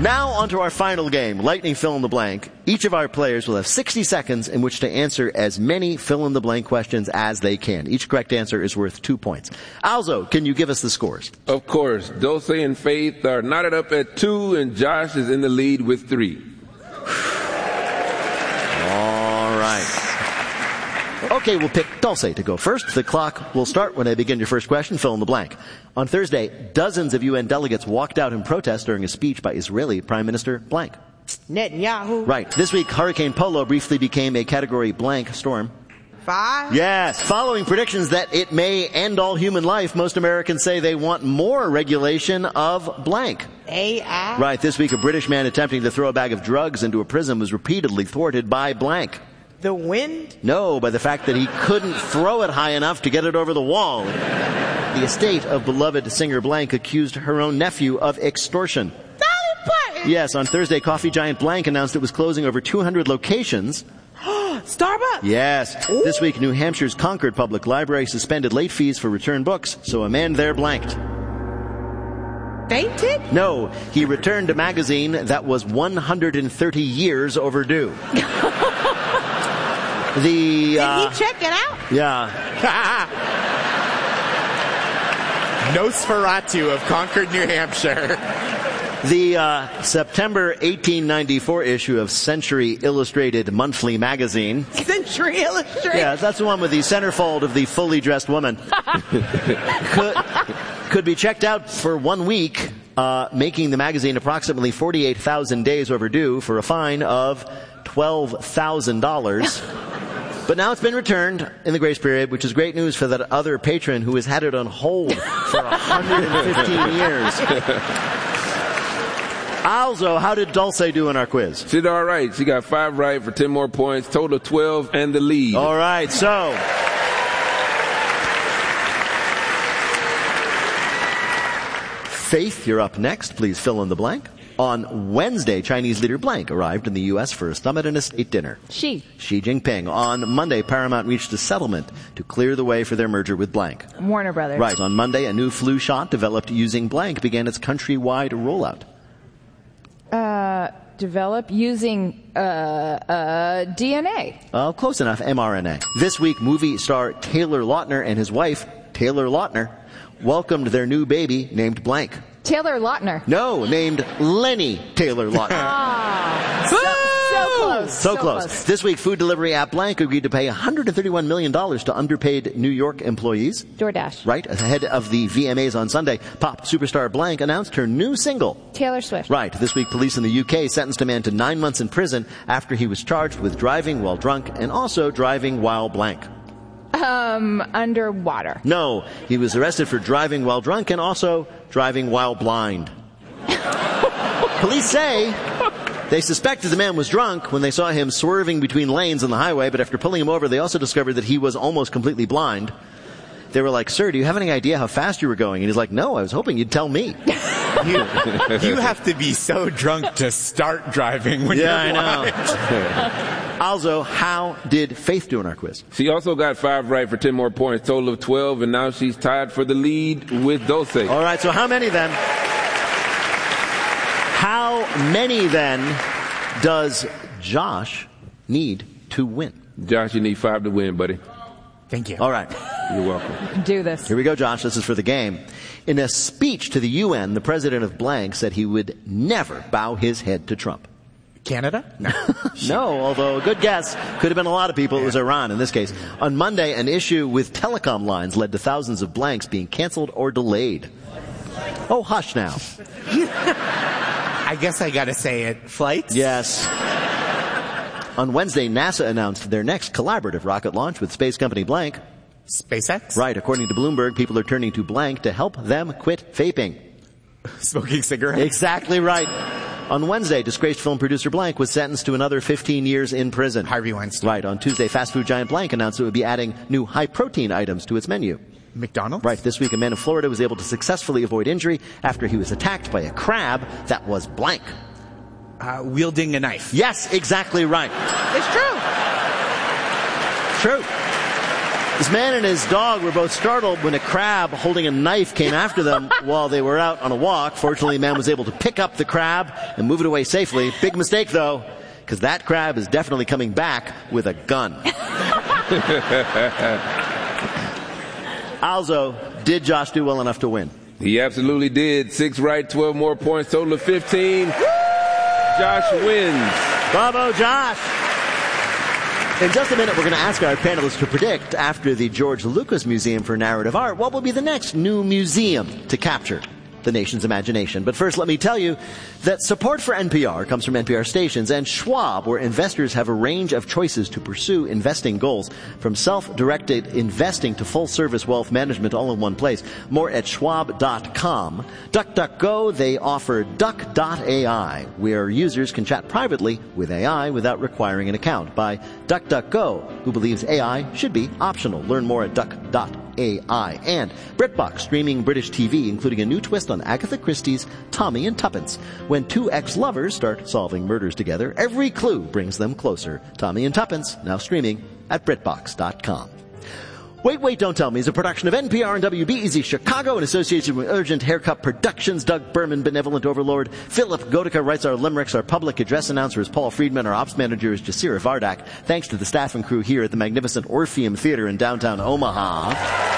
Now on to our final game, Lightning Fill in the Blank. Each of our players will have 60 seconds in which to answer as many fill-in-the-blank questions as they can. Each correct answer is worth 2 points. Alzo, can you give us the scores? Of course. Dulce and Faith are knotted up at 2, and Josh is in the lead with 3. All right. Okay, we'll pick Dulce to go first. The clock will start when I begin your first question. Fill in the blank. On Thursday, dozens of UN delegates walked out in protest during a speech by Israeli Prime Minister blank. Netanyahu. Right. This week, Hurricane Polo briefly became a Category blank storm. 5. Yes. Following predictions that it may end all human life, most Americans say they want more regulation of blank. AI. Right. This week, a British man attempting to throw a bag of drugs into a prison was repeatedly thwarted by blank. The wind? No, by the fact that he couldn't throw it high enough to get it over the wall. The estate of beloved singer blank accused her own nephew of extortion. Dolly Parton. Yes, on Thursday, coffee giant blank announced it was closing over 200 locations. Starbucks. Yes. Ooh. This week, New Hampshire's Concord Public Library suspended late fees for return books, so a man there blanked. Fainted? No, he returned a magazine that was 130 years overdue. Did he check it out? Yeah. Nosferatu of Concord, New Hampshire. The September 1894 issue of Century Illustrated Monthly Magazine. Century Illustrated? Yeah, that's the one with the centerfold of the fully dressed woman. could be checked out for 1 week, making the magazine approximately 48,000 days overdue for a fine of $12,000. But now it's been returned in the grace period, which is great news for that other patron who has had it on hold for 115 years. Alzo, how did Dulce do in our quiz? She did all right. She got 5 right for 10 more points, total of 12, and the lead. All right, so Faith, you're up next. Please fill in the blank. On Wednesday, Chinese leader blank arrived in the U.S. for a summit and a state dinner. Xi Jinping. On Monday, Paramount reached a settlement to clear the way for their merger with blank. Warner Brothers. Right. On Monday, a new flu shot developed using blank began its countrywide rollout. Develop using DNA. Close enough. mRNA. This week, movie star Taylor Lautner and his wife, Taylor Lautner, welcomed their new baby named blank. Taylor Lautner. No, named Lenny Taylor Lautner. So close. This week, food delivery app blank agreed to pay $131 million to underpaid New York employees. DoorDash. Right. Ahead of the VMAs on Sunday, pop superstar blank announced her new single. Taylor Swift. Right. This week, police in the UK sentenced a man to 9 months in prison after he was charged with driving while drunk and also driving while blank. Underwater. No, he was arrested for driving while drunk and also driving while blind. Police say they suspected the man was drunk when they saw him swerving between lanes on the highway, but after pulling him over, they also discovered that he was almost completely blind. They were like, "Sir, do you have any idea how fast you were going?" And he's like, "No, I was hoping you'd tell me." You have to be so drunk to start driving when you're blind. I know. Also, how did Faith do in our quiz? She also got 5 right for 10 more points, total of 12, and now she's tied for the lead with Dulce. All right, so how many then? How many then does Josh need to win? Josh, you need 5 to win, buddy. Thank you. All right. You're welcome. Do this. Here we go, Josh. This is for the game. In a speech to the UN, the president of blank said he would never bow his head to Trump. Canada? No. No, although a good guess. Could have been a lot of people. It was Iran in this case. On Monday, an issue with telecom lines led to thousands of blanks being canceled or delayed. Oh, hush now. I guess I gotta say it. Flights? Yes. On Wednesday, NASA announced their next collaborative rocket launch with space company blank. SpaceX? Right. According to Bloomberg, people are turning to blank to help them quit vaping. Smoking cigarettes? Exactly right. On Wednesday, disgraced film producer blank was sentenced to another 15 years in prison. Harvey Weinstein. Right. On Tuesday, fast food giant blank announced it would be adding new high-protein items to its menu. McDonald's? Right. This week, a man in Florida was able to successfully avoid injury after he was attacked by a crab that was blank. Wielding a knife. Yes, exactly right. It's true. True. This man and his dog were both startled when a crab holding a knife came after them while they were out on a walk. Fortunately, the man was able to pick up the crab and move it away safely. Big mistake, though, because that crab is definitely coming back with a gun. Also, did Josh do well enough to win? He absolutely did. 6 right, 12 more points, total of 15. Josh wins. Bravo, Josh. In just a minute, we're going to ask our panelists to predict, after the George Lucas Museum for Narrative Art, what will be the next new museum to capture the nation's imagination. But first, let me tell you that support for NPR comes from NPR stations and Schwab, where investors have a range of choices to pursue investing goals, from self-directed investing to full-service wealth management, all in one place. More at schwab.com. DuckDuckGo, they offer Duck.ai, where users can chat privately with AI without requiring an account. By DuckDuckGo, who believes AI should be optional. Learn more at Duck.ai. And BritBox, streaming British TV, including a new twist on Agatha Christie's Tommy and Tuppence. When two ex-lovers start solving murders together, every clue brings them closer. Tommy and Tuppence, now streaming at BritBox.com. Wait, Wait, Don't Tell Me is a production of NPR and WBEZ Chicago in association with Urgent Haircut Productions. Doug Berman, Benevolent Overlord. Philip Gotica writes our limericks. Our public address announcer is Paul Friedman. Our ops manager is Jasira Vardak. Thanks to the staff and crew here at the magnificent Orpheum Theater in downtown Omaha.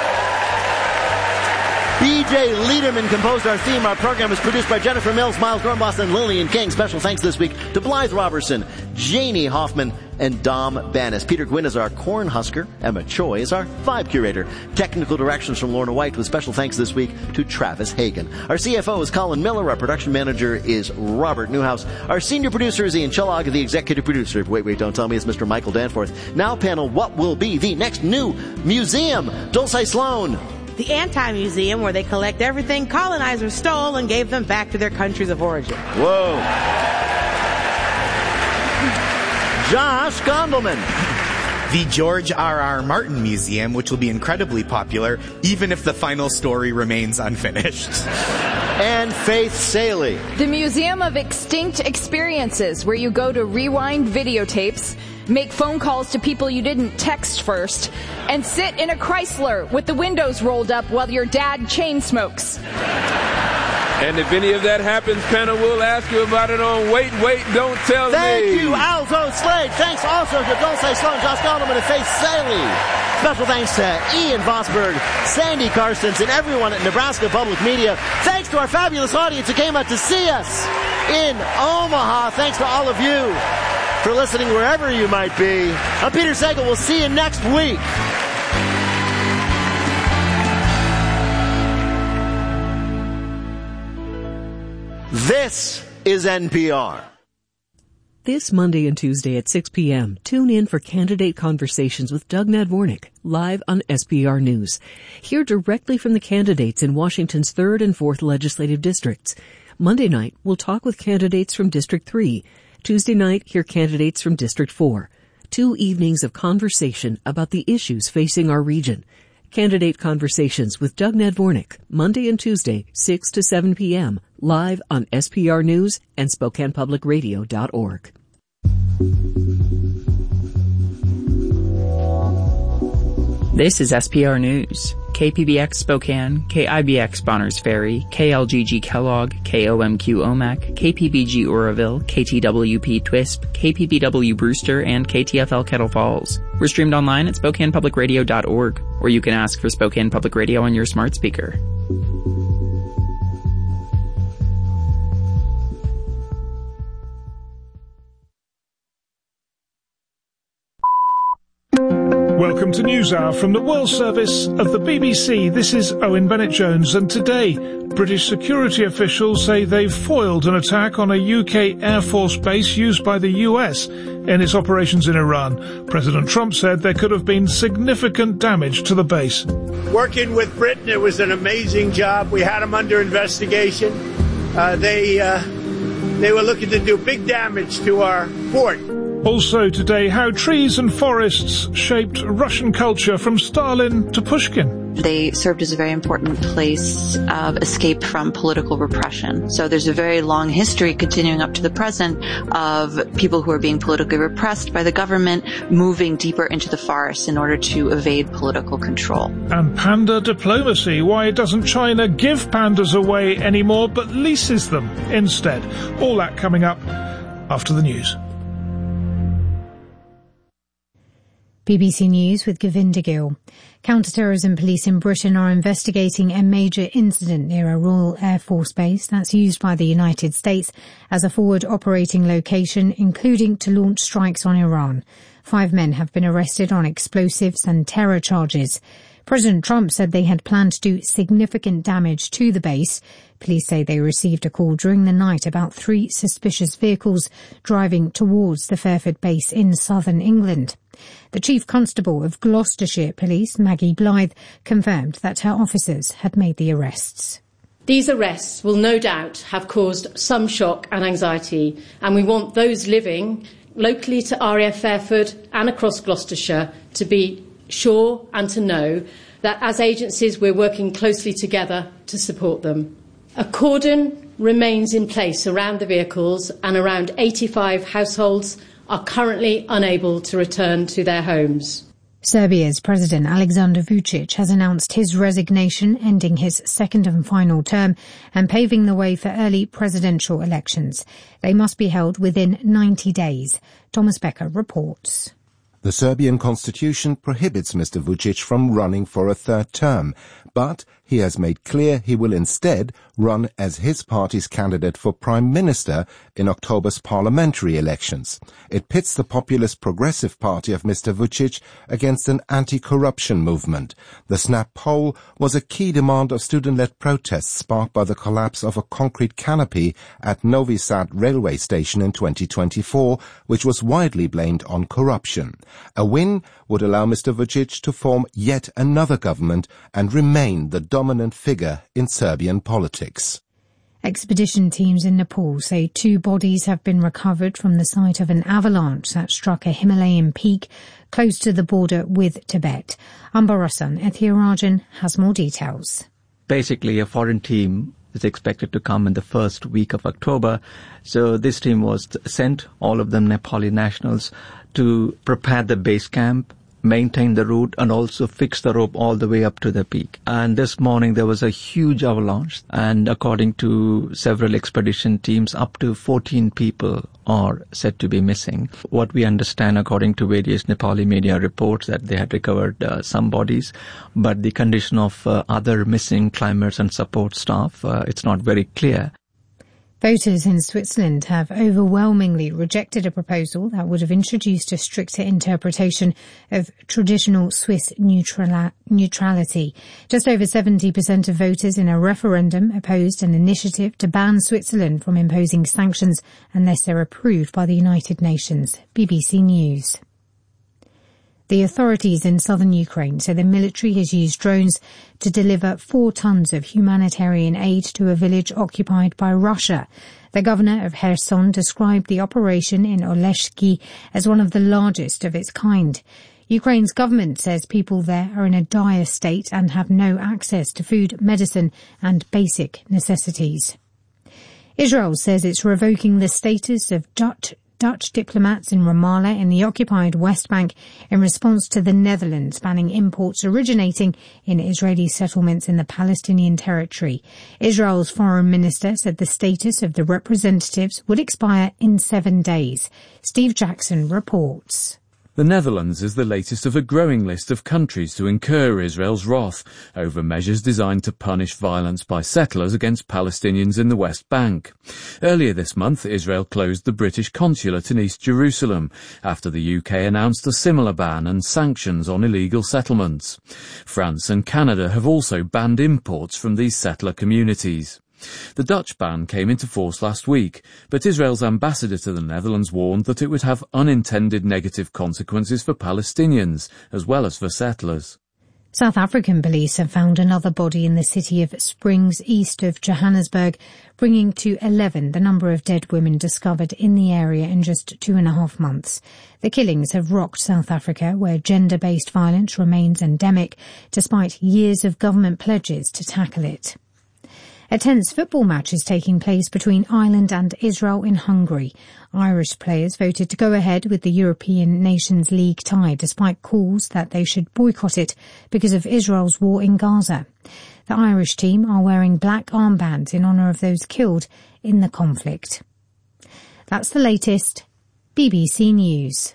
B.J. Liederman composed our theme. Our program was produced by Jennifer Mills, Miles Gornbos, and Lillian King. Special thanks this week to Blythe Robertson, Janie Hoffman, and Dom Bannis. Peter Gwynn is our Cornhusker. Emma Choi is our Vibe Curator. Technical directions from Lorna White, with special thanks this week to Travis Hagen. Our CFO is Colin Miller. Our production manager is Robert Newhouse. Our senior producer is Ian Kellogg. The executive producer of Wait, Wait, Don't Tell Me is Mr. Michael Danforth. Now, panel, what will be the next new museum? Dulce Sloan. The Anti-Museum, where they collect everything colonizers stole and gave them back to their countries of origin. Whoa. Josh Gondelman. The George R.R. Martin Museum, which will be incredibly popular, even if the final story remains unfinished. And Faith Saley. The Museum of Extinct Experiences, where you go to rewind videotapes, make phone calls to people you didn't text first, and sit in a Chrysler with the windows rolled up while your dad chain smokes. And if any of that happens, panel, we'll ask you about it on Wait, Wait, Don't Tell Me. Thank you, Alzo Slade. Thanks also to Dulce Sloan, Josh Gondelman, and Faith Saley. Special thanks to Ian Vosberg, Sandy Karstens, and everyone at Nebraska Public Media. Thanks to our fabulous audience who came out to see us in Omaha. Thanks to all of you for listening wherever you might be. I'm Peter Sagal. We'll see you next week. This is NPR. This Monday and Tuesday at 6 p.m., tune in for Candidate Conversations with Doug Nadvornik, live on SPR News. Hear directly from the candidates in Washington's 3rd and 4th legislative districts. Monday night, we'll talk with candidates from District 3. Tuesday night, hear candidates from District 4. 2 evenings of conversation about the issues facing our region. Candidate Conversations with Doug Nadvornik, Monday and Tuesday, 6 to 7 p.m., live on SPR News and SpokanePublicRadio.org. This is SPR News. KPBX Spokane, KIBX Bonners Ferry, KLGG Kellogg, KOMQ Omak, KPBG Oroville, KTWP Twisp, KPBW Brewster, and KTFL Kettle Falls. We're streamed online at SpokanePublicRadio.org, or you can ask for Spokane Public Radio on your smart speaker. Welcome to NewsHour from the World Service of the BBC. This is Owen Bennett-Jones, and today, British security officials say they've foiled an attack on a UK Air Force base used by the US in its operations in Iran. President Trump said there could have been significant damage to the base. Working with Britain, it was an amazing job. We had them under investigation. They were looking to do big damage to our port. Also today, how trees and forests shaped Russian culture from Stalin to Pushkin. they served as a very important place of escape from political repression. So there's a very long history continuing up to the present of people who are being politically repressed by the government moving deeper into the forest in order to evade political control. And panda diplomacy. Why doesn't China give pandas away anymore but leases them instead? All that coming up after the news. BBC News with Govinda Gill. Counter-terrorism police in Britain are investigating a major incident near a Royal Air Force base that's used by the United States as a forward operating location, including to launch strikes on Iran. 5 men have been arrested on explosives and terror charges. President Trump said they had planned to do significant damage to the base. Police say they received a call during the night about 3 suspicious vehicles driving towards the Fairford base in southern England. The Chief Constable of Gloucestershire Police, Maggie Blythe, confirmed that her officers had made the arrests. These arrests will no doubt have caused some shock and anxiety, and we want those living locally to RAF Fairford and across Gloucestershire to be sure and to know that as agencies we're working closely together to support them. A cordon remains in place around the vehicles, and around 85 households are currently unable to return to their homes. Serbia's President Aleksandar Vučić has announced his resignation, ending his second and final term and paving the way for early presidential elections. They must be held within 90 days. Thomas Becker reports. The Serbian constitution prohibits Mr. Vučić from running for a third term, but he has made clear he will instead run as his party's candidate for Prime Minister in October's parliamentary elections. It pits the populist Progressive Party of Mr. Vučić against an anti-corruption movement. The snap poll was a key demand of student-led protests sparked by the collapse of a concrete canopy at Novi Sad railway station in 2024, which was widely blamed on corruption. A win would allow Mr. Vučić to form yet another government and remain the dominant figure in Serbian politics. Expedition teams in Nepal say 2 bodies have been recovered from the site of an avalanche that struck a Himalayan peak close to the border with Tibet. Ambarasan Ethirajan has more details. Basically, a foreign team is expected to come in the first week of October. So this team was sent, all of them Nepali nationals, to prepare the base camp, maintain the route, and also fix the rope all the way up to the peak. And this morning there was a huge avalanche, and according to several expedition teams, up to 14 people are said to be missing. What we understand, according to various Nepali media reports, that they had recovered some bodies, but the condition of other missing climbers and support staff, it's not very clear. Voters in Switzerland have overwhelmingly rejected a proposal that would have introduced a stricter interpretation of traditional Swiss neutrality. Just over 70% of voters in a referendum opposed an initiative to ban Switzerland from imposing sanctions unless they're approved by the United Nations. BBC News. The authorities in southern Ukraine say the military has used drones to deliver 4 tons of humanitarian aid to a village occupied by Russia. The governor of Kherson described the operation in Oleshki as one of the largest of its kind. Ukraine's government says people there are in a dire state and have no access to food, medicine and basic necessities. Israel says it's revoking the status of Dutch diplomats in Ramallah in the occupied West Bank in response to the Netherlands banning imports originating in Israeli settlements in the Palestinian territory. Israel's foreign minister said the status of the representatives would expire in 7 days. Steve Jackson reports. The Netherlands is the latest of a growing list of countries to incur Israel's wrath over measures designed to punish violence by settlers against Palestinians in the West Bank. Earlier this month, Israel closed the British consulate in East Jerusalem after the UK announced a similar ban and sanctions on illegal settlements. France and Canada have also banned imports from these settler communities. The Dutch ban came into force last week, but Israel's ambassador to the Netherlands warned that it would have unintended negative consequences for Palestinians, as well as for settlers. South African police have found another body in the city of Springs, east of Johannesburg, bringing to 11 the number of dead women discovered in the area in just 2.5 months. The killings have rocked South Africa, where gender-based violence remains endemic, despite years of government pledges to tackle it. A tense football match is taking place between Ireland and Israel in Hungary. Irish players voted to go ahead with the European Nations League tie despite calls that they should boycott it because of Israel's war in Gaza. The Irish team are wearing black armbands in honour of those killed in the conflict. That's the latest. BBC News.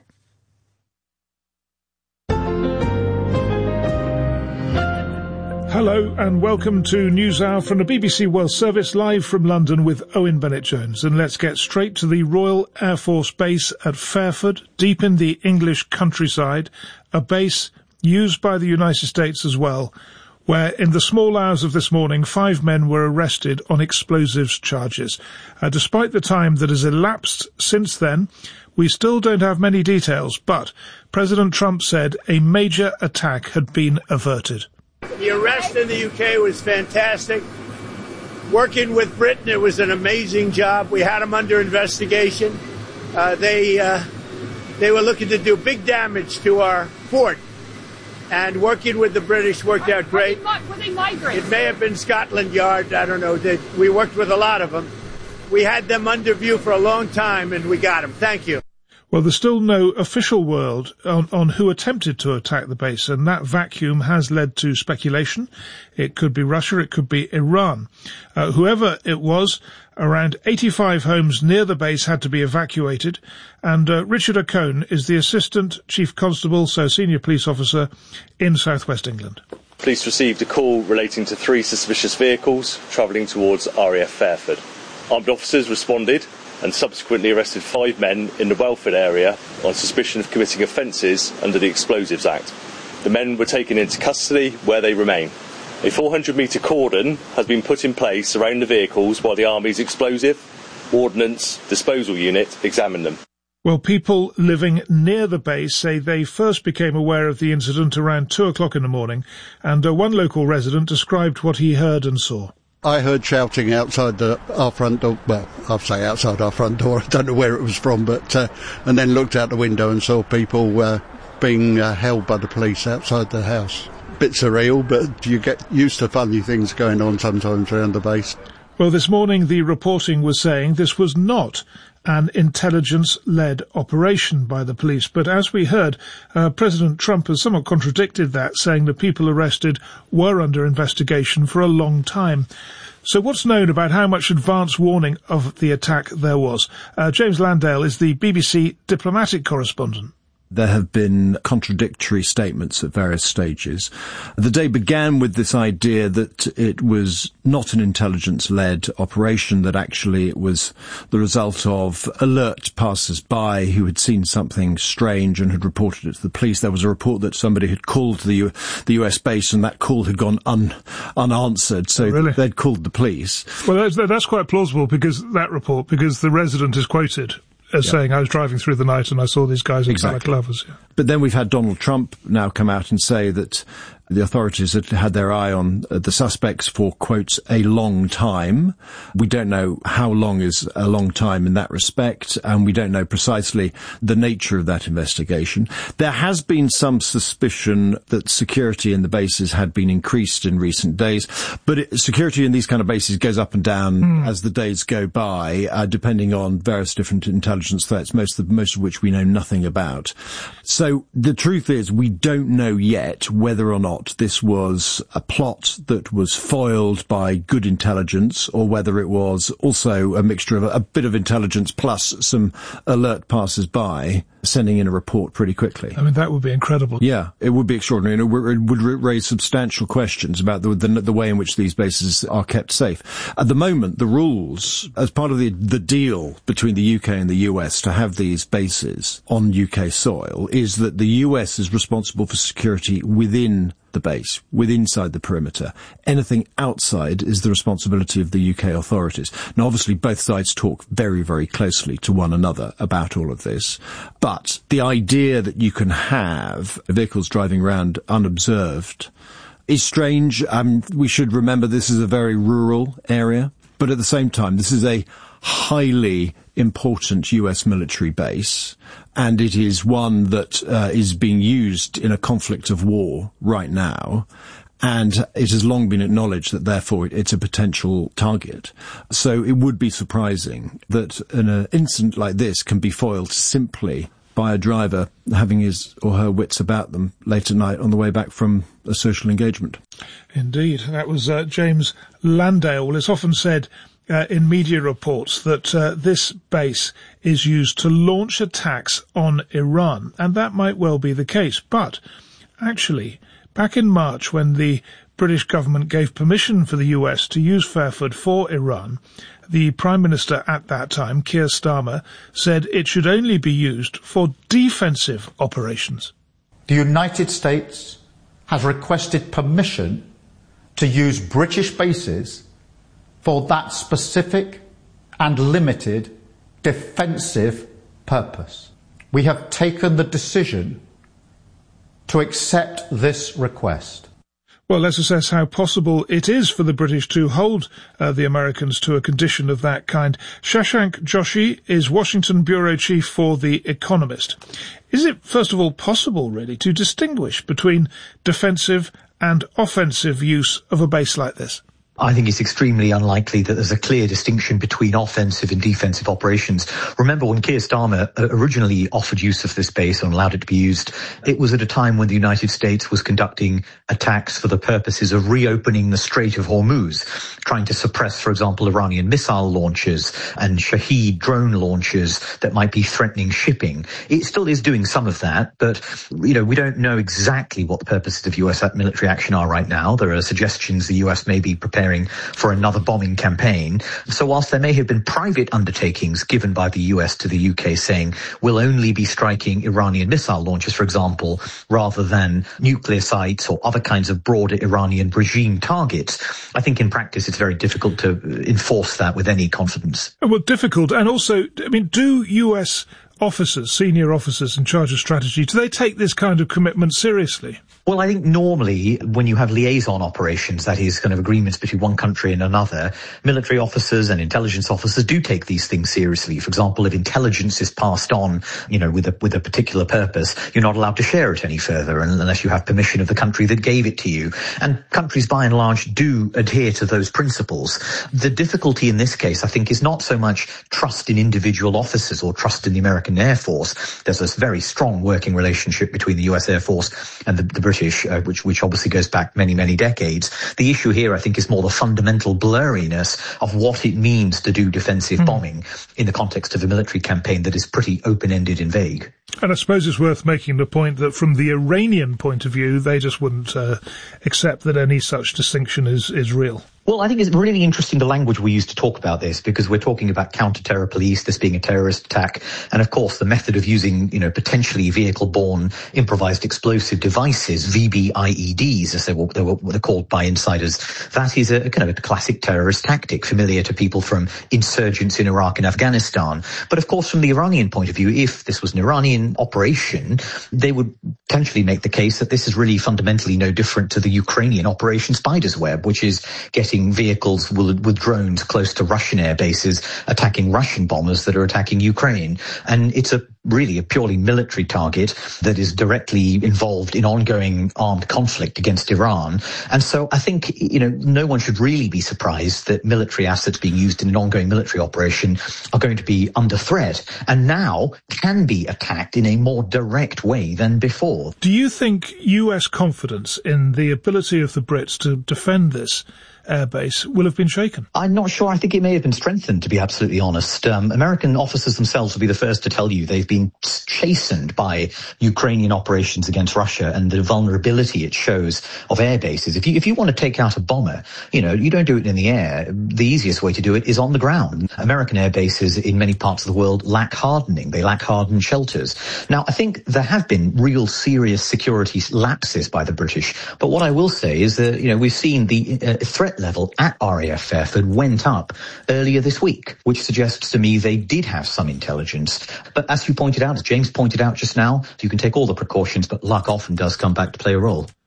Hello and welcome to NewsHour from the BBC World Service, live from London with Owen Bennett-Jones. And let's get straight to the Royal Air Force Base at Fairford, deep in the English countryside, a base used by the United States as well, where in the small hours of this morning 5 men were arrested on explosives charges. Despite the time that has elapsed since then, we still don't have many details, but President Trump said a major attack had been averted. The arrest in the UK was fantastic. Working with Britain, it was an amazing job. We had them under investigation. They were looking to do big damage to our fort. And working with the British worked out great. Were they migrants? It may have been Scotland Yard. I don't know. We worked with a lot of them. We had them under view for a long time, and we got them. Thank you. Well, there's still no official word on who attempted to attack the base, and that vacuum has led to speculation. It could be Russia, it could be Iran. Whoever it was, around 85 homes near the base had to be evacuated, and Richard O'Cone is the Assistant Chief Constable, so Senior Police Officer in South West England. Police received a call relating to 3 suspicious vehicles travelling towards RAF Fairford. Armed officers responded and subsequently arrested 5 men in the Welford area on suspicion of committing offences under the Explosives Act. The men were taken into custody, where they remain. A 400-metre cordon has been put in place around the vehicles while the Army's Explosive Ordnance Disposal Unit examine them. Well, people living near the base say they first became aware of the incident around 2 o'clock in the morning, and one local resident described what he heard and saw. I heard shouting outside our front door. Well, I'll say outside our front door. I don't know where it was from, but and then looked out the window and saw people being held by the police outside the house. Bit surreal, but you get used to funny things going on sometimes around the base. Well, this morning the reporting was saying this was not an intelligence-led operation by the police. But as we heard, President Trump has somewhat contradicted that, saying the people arrested were under investigation for a long time. So what's known about how much advance warning of the attack there was? James Landale is the BBC diplomatic correspondent. There have been contradictory statements at various stages. The day began with this idea that it was not an intelligence-led operation, that actually it was the result of alert passers-by who had seen something strange and had reported it to the police. There was a report that somebody had called the US base and that call had gone unanswered, so really? They'd called the police. Well, that's quite plausible because the resident is quoted as saying, I was driving through the night and I saw these guys in balaclavas. Yeah. But then we've had Donald Trump now come out and say that the authorities had their eye on the suspects for, quotes, a long time. We don't know how long is a long time in that respect, and we don't know precisely the nature of that investigation. There has been some suspicion that security in the bases had been increased in recent days, but security in these kind of bases goes up and down as the days go by, depending on various different intelligence threats, most of which we know nothing about. So the truth is, we don't know yet whether or not this was a plot that was foiled by good intelligence, or whether it was also a mixture of a bit of intelligence plus some alert passers-by sending in a report pretty quickly. I mean, that would be incredible. Yeah, it would be extraordinary, and it would raise substantial questions about the way in which these bases are kept safe. At the moment, the rules, as part of the deal between the UK and the US to have these bases on UK soil, is that the US is responsible for security within the base, inside the perimeter. Anything outside is the responsibility of the UK authorities. Now, obviously, both sides talk very, very closely to one another about all of this. But the idea that you can have vehicles driving around unobserved is strange. We should remember this is a very rural area, but at the same time, this is a highly important US military base, and it is one that is being used in a conflict of war right now. And it has long been acknowledged that, therefore, it's a potential target. So it would be surprising that an incident like this can be foiled simply by a driver having his or her wits about them late at night on the way back from a social engagement. Indeed. That was James Landale. Well, it's often said in media reports that this base is used to launch attacks on Iran, and that might well be the case. But actually, back in March, when the British government gave permission for the US to use Fairford for Iran, the Prime Minister at that time, Keir Starmer, said it should only be used for defensive operations. The United States has requested permission to use British bases for that specific and limited defensive purpose. We have taken the decision to accept this request. Well, let's assess how possible it is for the British to hold the Americans to a condition of that kind. Shashank Joshi is Washington bureau chief for The Economist. Is it, first of all, possible, really, to distinguish between defensive and offensive use of a base like this? I think it's extremely unlikely that there's a clear distinction between offensive and defensive operations. Remember, when Keir Starmer originally offered use of this base and allowed it to be used, it was at a time when the United States was conducting attacks for the purposes of reopening the Strait of Hormuz, trying to suppress, for example, Iranian missile launches and Shahed drone launches that might be threatening shipping. It still is doing some of that, but, we don't know exactly what the purposes of US military action are right now. There are suggestions the US may be preparing for another bombing campaign. So whilst there may have been private undertakings given by the US to the UK saying we'll only be striking Iranian missile launches, for example, rather than nuclear sites or other kinds of broader Iranian regime targets, I think in practice it's very difficult to enforce that with any confidence. Well, difficult. And also, do US officers, senior officers in charge of strategy, do they take this kind of commitment seriously? Well, I think normally when you have liaison operations, that is kind of agreements between one country and another, military officers and intelligence officers do take these things seriously. For example, if intelligence is passed on, with a particular purpose, you're not allowed to share it any further unless you have permission of the country that gave it to you. And countries by and large do adhere to those principles. The difficulty in this case, I think, is not so much trust in individual officers or trust in the American Air Force. There's a very strong working relationship between the US Air Force and the British, which obviously goes back many, many decades. The issue here, I think, is more the fundamental blurriness of what it means to do defensive bombing in the context of a military campaign that is pretty open-ended and vague. And I suppose it's worth making the point that from the Iranian point of view, they just wouldn't accept that any such distinction is real. Well, I think it's really interesting the language we use to talk about this, because we're talking about counter-terror police, this being a terrorist attack, and of course the method of using, potentially vehicle-borne improvised explosive devices, VBIEDs, as they're called by insiders. That is a kind of a classic terrorist tactic, familiar to people from insurgents in Iraq and Afghanistan. But of course, from the Iranian point of view, if this was an Iranian operation, they would potentially make the case that this is really fundamentally no different to the Ukrainian Operation Spider's Web, which is getting vehicles with drones close to Russian air bases, attacking Russian bombers that are attacking Ukraine. And it's really a purely military target that is directly involved in ongoing armed conflict against Iran. And so I think, no one should really be surprised that military assets being used in an ongoing military operation are going to be under threat, and now can be attacked in a more direct way than before. Do you think US confidence in the ability of the Brits to defend this airbase will have been shaken? I'm not sure. I think it may have been strengthened, to be absolutely honest. American officers themselves will be the first to tell you they've been chastened by Ukrainian operations against Russia and the vulnerability it shows of air bases. If you want to take out a bomber, you don't do it in the air. The easiest way to do it is on the ground. American air bases in many parts of the world lack hardening. They lack hardened shelters. Now, I think there have been real serious security lapses by the British. But what I will say is that, we've seen the threat level at RAF Fairford went up earlier this week, which suggests to me they did have some intelligence. But as you pointed out, as James pointed out just now, you can take all the precautions, but luck often does come back to play a role.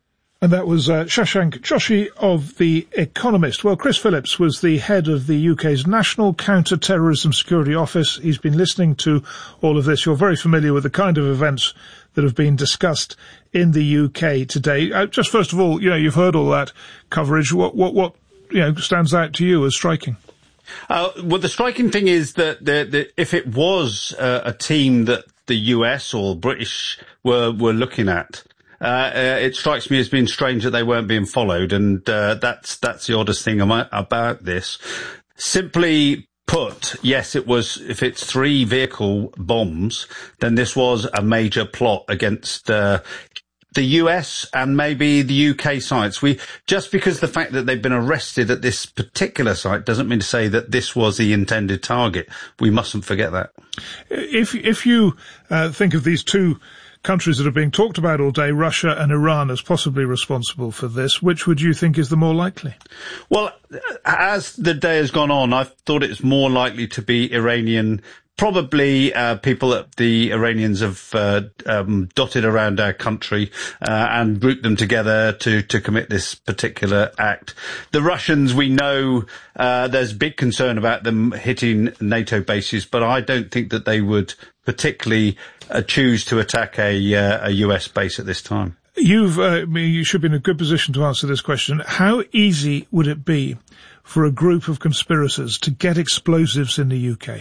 And that was Shashank Joshi of The Economist. Well, Chris Phillips was the head of the UK's National Counter-Terrorism Security Office. He's been listening to all of this. You're very familiar with the kind of events that have been discussed in the UK today. Just first of all, you've heard all that coverage. What stands out to you as striking? Well, the striking thing is that if it was a team that the US or British were looking at, it strikes me as being strange that they weren't being followed, and that's the oddest thing about this. Simply put, yes, it was. If it's 3 vehicle bombs, then this was a major plot against the US and maybe the UK sites. Just because the fact that they've been arrested at this particular site doesn't mean to say that this was the intended target. We mustn't forget that. If you think of these two countries that are being talked about all day, Russia and Iran, as possibly responsible for this, which would you think is the more likely? Well, as the day has gone on, I've thought it's more likely to be Iranian. Probably people that the Iranians have dotted around our country and grouped them together to commit this particular act. The Russians, we know there's big concern about them hitting NATO bases, but I don't think that they would particularly choose to attack a US base at this time. You should be in a good position to answer this question. How easy would it be for a group of conspirators to get explosives in the UK?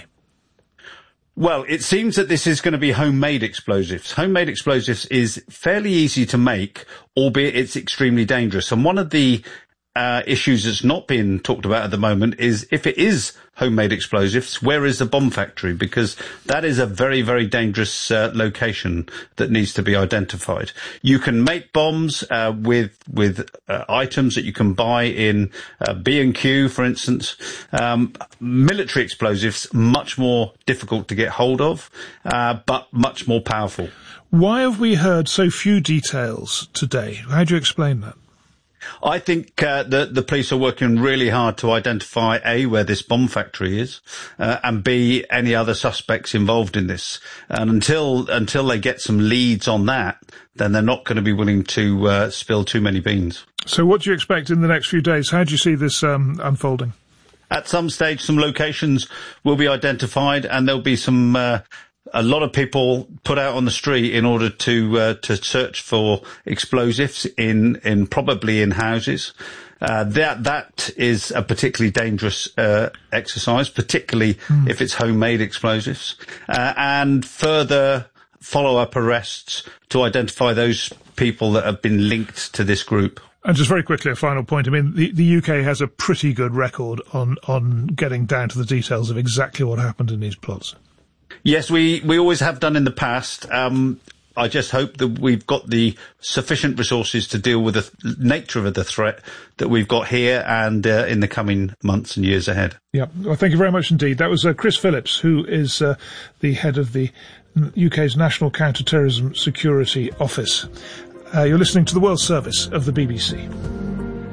Well, it seems that this is going to be homemade explosives. Homemade explosives is fairly easy to make, albeit it's extremely dangerous. And one of the issues that's not being talked about at the moment is, if it is homemade explosives, where is the bomb factory? Because that is a very, very dangerous location that needs to be identified. You can make bombs with items that you can buy in B&Q, for instance. Military explosives, much more difficult to get hold of, but much more powerful. Why have we heard so few details today? How do you explain that? I think the police are working really hard to identify A, where this bomb factory is, and B, any other suspects involved in this. And until they get some leads on that, then they're not going to be willing to spill too many beans. So what do you expect in the next few days? How do you see this unfolding? At some stage, some locations will be identified, and there'll be some a lot of people put out on the street in order to search for explosives probably in houses. That is a particularly dangerous exercise, particularly if it's homemade explosives, and further follow-up arrests to identify those people that have been linked to this group. And just very quickly, a final point. I mean, the UK has a pretty good record on getting down to the details of exactly what happened in these plots. Yes, we always have done in the past. I just hope that we've got the sufficient resources to deal with the nature of the threat that we've got here and in the coming months and years ahead. Yeah, well, thank you very much indeed. That was Chris Phillips, who is the head of the UK's National Counter-Terrorism Security Office. You're listening to the World Service of the BBC.